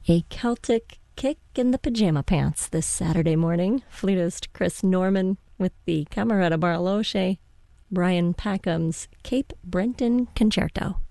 A Celtic kick in the pajama pants this Saturday morning. Flutist Chris Norman with the Camerata Barloche, Brian Packham's Cape Breton Concerto.